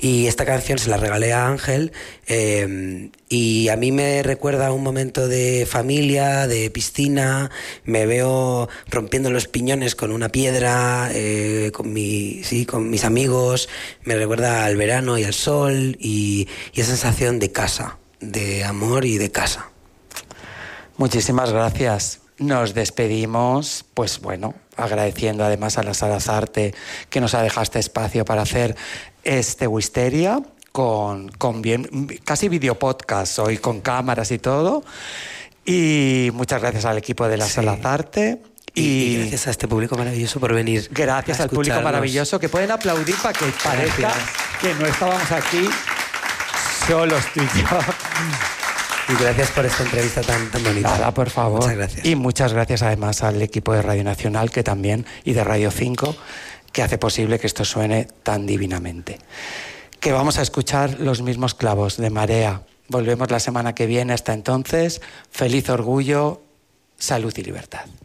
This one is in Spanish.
Y esta canción se la regalé a Ángel y a mí me recuerda a un momento de familia, de piscina. Me veo rompiendo los piñones con una piedra, con mis amigos. Me recuerda al verano y al sol y esa sensación de casa, de amor y de casa. Muchísimas gracias. Nos despedimos, pues bueno, agradeciendo además a la Sala Zarte que nos ha dejado este espacio para hacer este Wisteria con bien, casi videopodcast hoy, con cámaras y todo. Y muchas gracias al equipo de la Sala Zarte. Y gracias a este público maravilloso por venir. Gracias al público maravilloso, que pueden aplaudir para que parezca que no estábamos aquí solos tú y yo. Y gracias por esta entrevista tan bonita. Nada, por favor. Muchas gracias. Y muchas gracias además al equipo de Radio Nacional que también, y de Radio 5, que hace posible que esto suene tan divinamente. Que vamos a escuchar Los mismos clavos de Marea. Volvemos la semana que viene. Hasta entonces, feliz orgullo, salud y libertad.